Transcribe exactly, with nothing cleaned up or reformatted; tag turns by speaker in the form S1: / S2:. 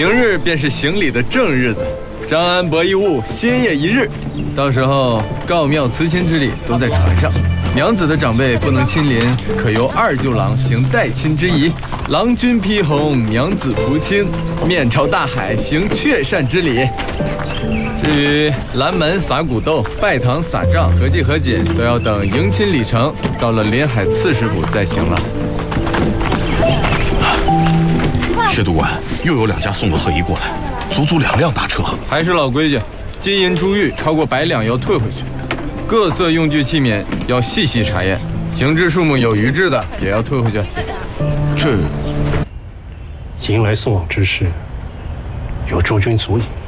S1: 明日便是行礼的正日子，张安伯一物歇业一日，到时候告庙辞亲之礼都在船上。娘子的长辈不能亲临，可由二舅郎行代亲之仪，郎君披红，娘子扶青，面朝大海行却善之礼。至于拦门撒骨豆、拜堂撒账、合祭合卺，都要等迎亲礼成，到了临海刺史府再行了。
S2: 薛督官，又有两家送了贺仪过来，足足两辆大车。
S1: 还是老规矩，金银珠玉超过百两要退回去，各色用具器皿要细细查验，行至数目有余制的也要退回去。
S2: 这
S3: 迎来送往之事，由诸君足矣。